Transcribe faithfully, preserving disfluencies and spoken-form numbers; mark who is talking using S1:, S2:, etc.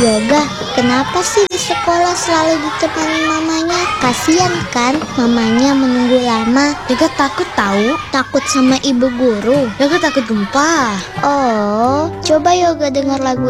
S1: Yoga, kenapa sih di sekolah selalu ditemani mamanya? Kasian kan mamanya menunggu lama.
S2: Yoga takut tahu.
S1: Takut sama ibu guru.
S2: Yoga takut gempa.
S1: Oh, coba Yoga dengar lagu